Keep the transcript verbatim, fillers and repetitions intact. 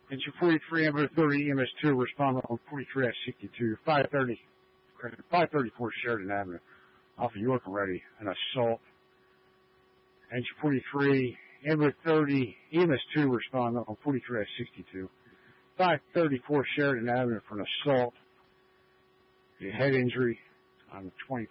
Engine forty-three, ambulance thirty, E M S two, respond on forty-three at sixty-two, five thirty, five thirty-four Sheridan Avenue, off of York and Ready, an assault. Engine forty-three, ambulance thirty, E M S two, respond on forty-three at sixty-two, five thirty-four Sheridan Avenue for an assault, a head injury on twenty.